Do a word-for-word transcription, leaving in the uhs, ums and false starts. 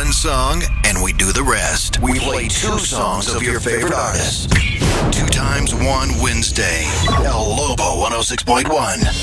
one song and we do the rest. We play two songs of your favorite artists. Two times one Wednesday. El Lobo one oh six point one.